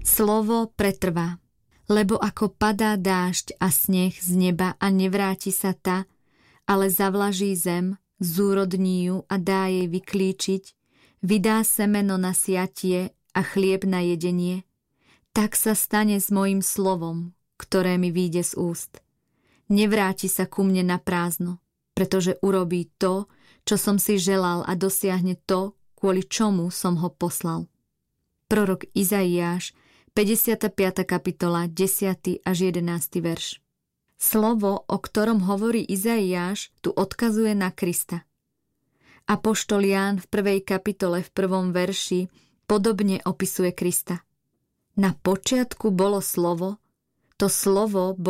Slovo pretrvá, lebo ako padá dážď a sneh z neba a nevráti sa ta, ale zavlaží zem, zúrodní ju a dá jej vyklíčiť, vydá semeno na siatie a chlieb na jedenie, tak sa stane s mojím slovom, ktoré mi vyjde z úst. Nevráti sa ku mne na prázdno, pretože urobí to, čo som si želal a dosiahne to, kvôli čomu som ho poslal. Prorok Izaiáš, 55. kapitola, 10. až 11. verš. Slovo, o ktorom hovorí Izaiáš, tu odkazuje na Krista. Apoštol Ján v 1. kapitole v 1. verši podobne opisuje Krista. Na počiatku bolo slovo, to slovo